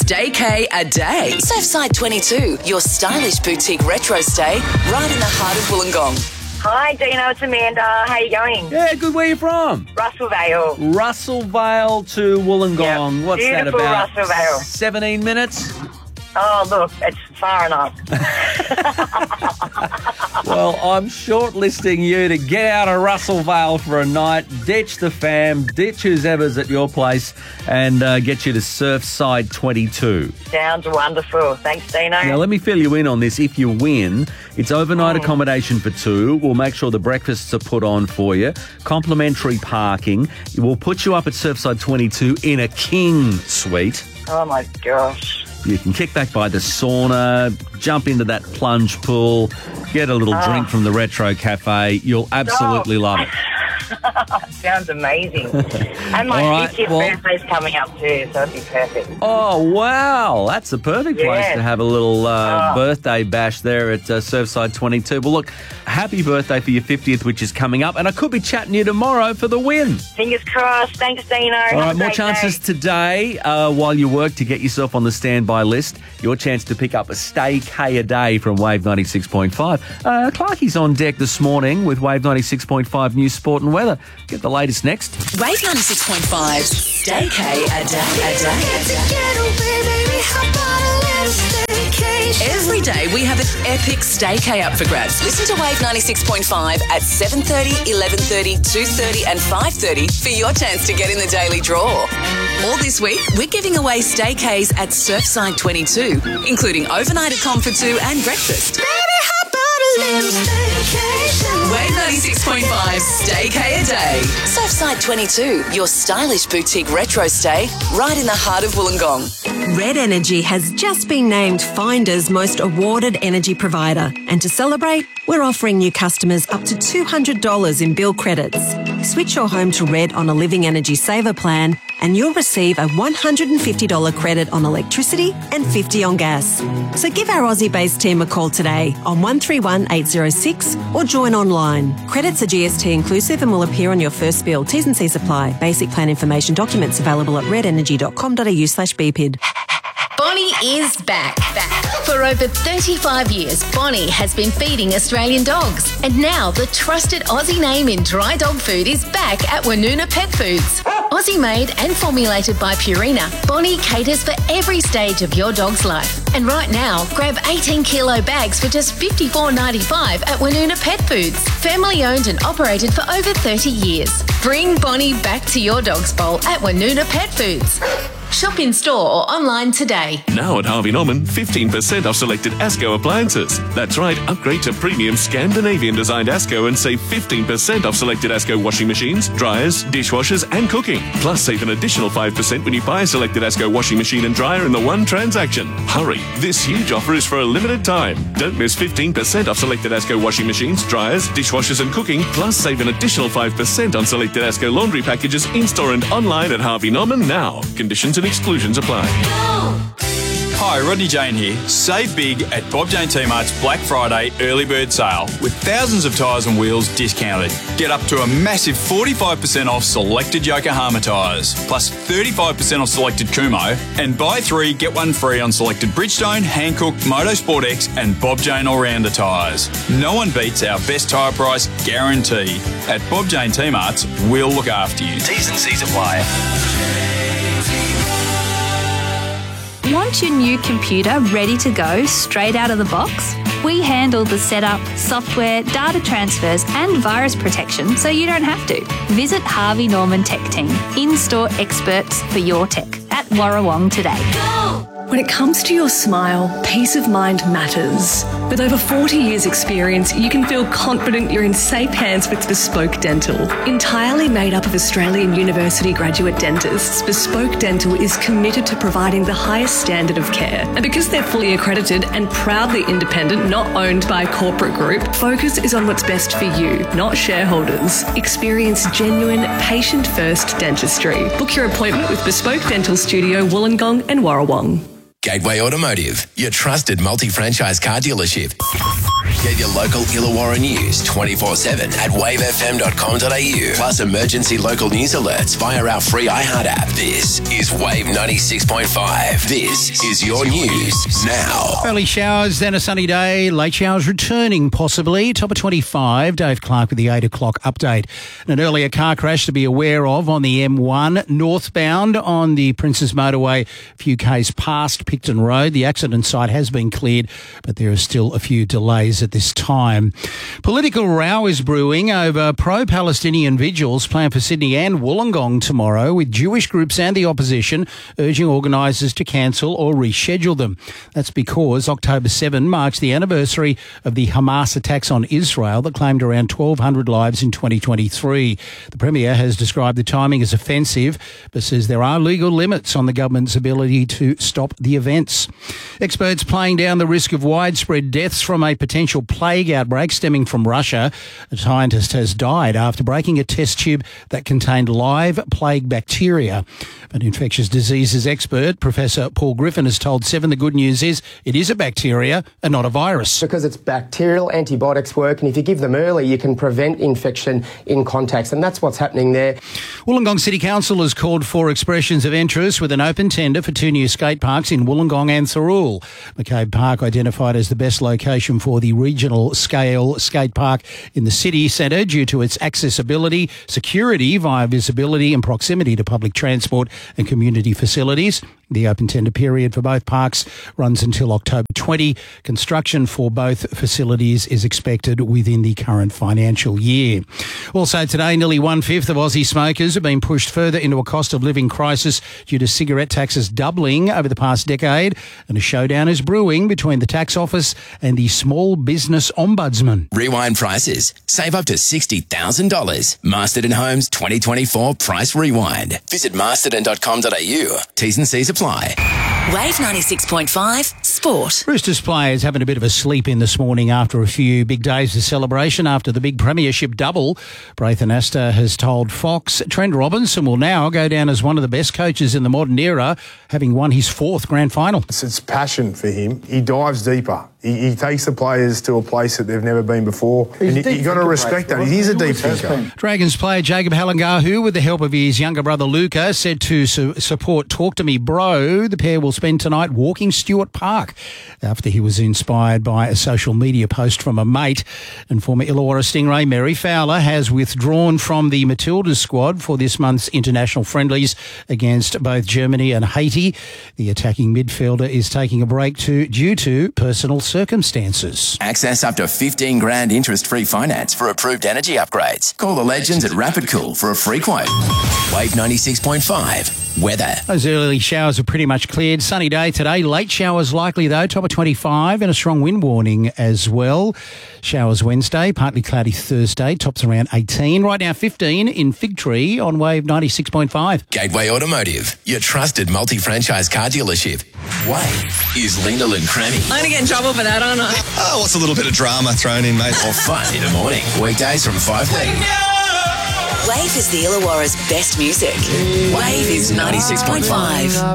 staycay a day. Surfside 22, your stylish boutique retro stay right in the heart of Wollongong. Hi, Dino. It's Amanda. How you going? Yeah, good. Where you from? Russellvale. Russellvale to Wollongong. Yep. What's Beautiful that about? Russellvale. 17 minutes? Oh, look, it's far enough. Well, I'm shortlisting you to get out of Russellvale for a night, ditch the fam, ditch who's ever's at your place, and get you to Surfside 22. Sounds wonderful. Thanks, Dino. Now, let me fill you in on this. If you win, it's overnight accommodation for two. We'll make sure the breakfasts are put on for you. Complimentary parking. We'll put you up at Surfside 22 in a king suite. Oh, my gosh. You can kick back by the sauna, jump into that plunge pool, get a little drink from the Retro Cafe. You'll absolutely love it. Sounds amazing. And my All right, 50th birthday's coming up too, so it'd be perfect. Oh, wow. That's the perfect place Yeah. to have a little birthday bash there at Surfside 22. Well, look, happy birthday for your 50th, which is coming up, and I could be chatting to you tomorrow for the win. Fingers crossed. Thanks, Dino. All right, more chances today while you work to get yourself on the standby list. Your chance to pick up a staycay a day from Wave 96.5. Clarkie's on deck this morning with Wave 96.5 News, Sport and Weather. Get the latest next. Wave 96.5, staycay a day. Every day we have an epic staycay up for grabs. Listen to Wave 96.5 at 7:30, 11:30, 2:30 and 5:30 for your chance to get in the daily draw. All this week, we're giving away staycays at Surfside 22, including overnight accom for two and breakfast. Wave 96.5, staycay a day. Surfside 22, your stylish boutique retro stay right in the heart of Wollongong. Red Energy has just been named Finder's most awarded energy provider. And to celebrate, we're offering new customers up to $200 in bill credits. Switch your home to Red on a Living Energy Saver plan and you'll receive a $150 credit on electricity and $50 on gas. So give our Aussie-based team a call today on 131 806 or join online. Credits are GST inclusive and will appear on your first bill. T's and C's apply. Basic plan information documents available at redenergy.com.au/BPID. Bonnie is back. For over 35 years, Bonnie has been feeding Australian dogs. And now the trusted Aussie name in dry dog food is back at Woonona Pet Foods. Aussie made and formulated by Purina, Bonnie caters for every stage of your dog's life. And right now, grab 18 kilo bags for just $54.95 at Woonona Pet Foods. Family owned and operated for over 30 years. Bring Bonnie back to your dog's bowl at Woonona Pet Foods. Shop in store or online today. Now at Harvey Norman, 15% off selected Asco appliances. That's right, upgrade to premium Scandinavian-designed Asco and save 15% off selected Asco washing machines, dryers, dishwashers and cooking. Plus, save an additional 5% when you buy a selected Asco washing machine and dryer in the one transaction. Hurry, this huge offer is for a limited time. Don't miss 15% off selected Asco washing machines, dryers, dishwashers and cooking. Plus, save an additional 5% on selected Asco laundry packages in-store and online at Harvey Norman now. Conditions and exclusions apply. Hi, Rodney Jane here. Save big at Bob Jane T-Mart's Black Friday early bird sale with thousands of tyres and wheels discounted. Get up to a massive 45% off selected Yokohama tyres, plus 35% off selected Kumho, and buy 3 get 1 free on selected Bridgestone, Hankook, Motorsport X and Bob Jane All-Rounder tyres. No one beats our best tyre price guarantee. At Bob Jane T-Mart's, we'll look after you. T's and C's apply. Want your new computer ready to go straight out of the box? We handle the setup, software, data transfers and virus protection so you don't have to. Visit Harvey Norman Tech Team, in-store experts for your tech at Warrawong today. When it comes to your smile, peace of mind matters. With over 40 years' experience, you can feel confident you're in safe hands with Bespoke Dental. Entirely made up of Australian university graduate dentists, Bespoke Dental is committed to providing the highest standard of care. And because they're fully accredited and proudly independent, not owned by a corporate group, focus is on what's best for you, not shareholders. Experience genuine, patient-first dentistry. Book your appointment with Bespoke Dental Studio, Wollongong and Warrawong. Gateway Automotive, your trusted multi-franchise car dealership. Get your local Illawarra news 24/7 at wavefm.com.au. Plus emergency local news alerts via our free iHeart app. This is Wave 96.5. This is your news now. Early showers, then a sunny day. Late showers returning possibly. Top of 25. Dave Clark with the 8 o'clock update. An earlier car crash to be aware of on the M1 northbound on the Princes Motorway, a few k's past Picton Road. The accident site has been cleared, but there are still a few delays at this time. Political row is brewing over pro-Palestinian vigils planned for Sydney and Wollongong tomorrow, with Jewish groups and the opposition urging organisers to cancel or reschedule them. That's because October 7 marks the anniversary of the Hamas attacks on Israel that claimed around 1,200 lives in 2023. The Premier has described the timing as offensive, but says there are legal limits on the government's ability to stop the events. Experts playing down the risk of widespread deaths from a potential plague outbreak stemming from Russia. A scientist has died after breaking a test tube that contained live plague bacteria. An infectious diseases expert, Professor Paul Griffin, has told Seven the good news is it is a bacteria and not a virus. Because it's bacterial, antibiotics work, and if you give them early, you can prevent infection in contacts, and that's what's happening there. Wollongong City Council has called for expressions of interest with an open tender for 2 new skate parks in Wollongong and Thirroul. McCabe Park identified as the best location for the regional scale skate park in the city centre due to its accessibility, security via visibility and proximity to public transport and community facilities. The open tender period for both parks runs until October 20. Construction for both facilities is expected within the current financial year. Also today, nearly 1/5 of Aussie smokers have been pushed further into a cost of living crisis due to cigarette taxes doubling over the past decade, and a showdown is brewing between the tax office and the small business ombudsman. Rewind prices. Save up to $60,000. Masterton Homes 2024 Price Rewind. Visit masterton.com.au. T's and C's apply. Wave 96.5 Sport. Roosters players having a bit of a sleep in this morning after a few big days of celebration after the big premiership double. Braithen Astor has told Fox Trent Robinson will now go down as one of the best coaches in the modern era, having won his 4th grand final. It's passion for him. He dives deeper. He takes the players to a place that they've never been before. And you've got to respect that. He is a deep thinker. Dragons player Jacob Halangahu, with the help of his younger brother Luca, said to support Talk to Me Bro. The pair will spend tonight walking Stuart Park after he was inspired by a social media post from a mate. And former Illawarra Stingray Mary Fowler has withdrawn from the Matildas squad for this month's international friendlies against both Germany and Haiti. The attacking midfielder is taking a break due to personal circumstances. Access up to 15 grand interest-free finance for approved energy upgrades. Call the legends at Rapid Cool for a free quote. Wave 96.5. Weather. Those early showers are pretty much cleared. Sunny day today. Late showers likely though. Top of 25 and a strong wind warning as well. Showers Wednesday. Partly cloudy Thursday. Tops around 18. Right now 15 in Fig Tree on Wave 96.5. Gateway Automotive. Your trusted multi-franchise car dealership. Wave is Linda and Cranny. I'm going to get in trouble for that, aren't I? Oh, what's a little bit of drama thrown in, mate? Or fun in the morning. Weekdays from 5:30. Wave is the Illawarra's best music. Wave is 96.5.